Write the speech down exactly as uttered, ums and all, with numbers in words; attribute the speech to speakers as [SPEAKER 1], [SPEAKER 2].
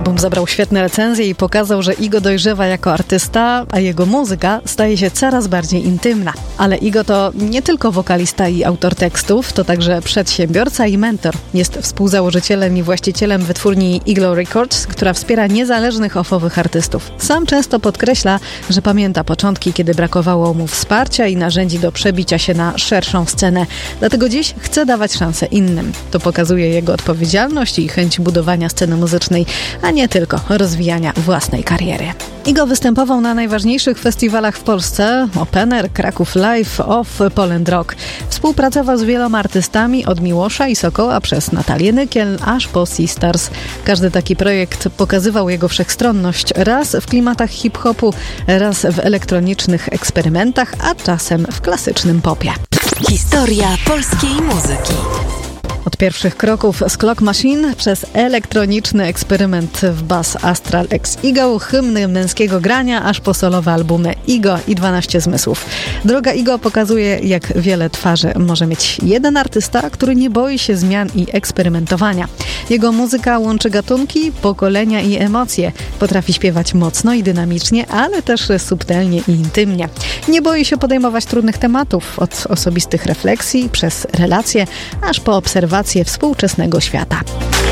[SPEAKER 1] Album zebrał świetne recenzje i pokazał, że Igo dojrzewa jako artysta, a jego muzyka staje się coraz bardziej intymna. Ale Igo to nie tylko wokalista i autor tekstów, to także przedsiębiorca i mentor. Jest współzałożycielem i właścicielem wytwórni Iglo Records, która wspiera niezależnych offowych artystów. Sam często podkreśla, że pamięta początki, kiedy brakowało mu wsparcia i narzędzi do przebicia się na szerszą scenę. Dlatego dziś chce dawać szansę innym. To pokazuje jego odpowiedzialność i chęć budowania sceny muzycznej, a nie tylko rozwijania własnej kariery. Igo występował na najważniejszych festiwalach w Polsce: Open Air, Kraków Live, Off, Poland Rock. Współpracował z wieloma artystami, od Miłosza i Sokoła przez Natalię Nykiel aż po Seastars. Każdy taki projekt pokazywał jego wszechstronność, raz w klimatach hip-hopu, raz w elektronicznych eksperymentach, a czasem w klasycznym popie.
[SPEAKER 2] Historia polskiej muzyki.
[SPEAKER 1] Od pierwszych kroków z Clock Machine przez elektroniczny eksperyment w Bass Astral X Igo, hymny męskiego grania, aż po solowe albumy Igo i dwanaście zmysłów. Droga Igo pokazuje, jak wiele twarzy może mieć jeden artysta, który nie boi się zmian i eksperymentowania. Jego muzyka łączy gatunki, pokolenia i emocje. Potrafi śpiewać mocno i dynamicznie, ale też subtelnie i intymnie. Nie boi się podejmować trudnych tematów, od osobistych refleksji, przez relacje, aż po obserwacje współczesnego świata.